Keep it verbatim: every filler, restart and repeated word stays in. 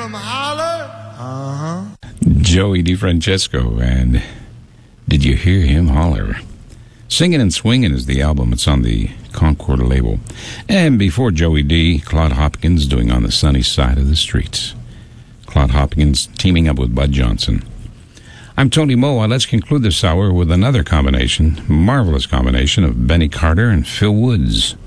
him holler? Uh-huh. Joey DeFrancesco, and Did You Hear Him Holler? Singin' and Swingin' is the album. It's on the Concord label. And before Joey D, Claude Hopkins doing On the Sunny Side of the Streets. Claude Hopkins teaming up with Bud Johnson. I'm Tony Moa. Let's conclude this hour with another combination, marvelous combination of Benny Carter and Phil Woods.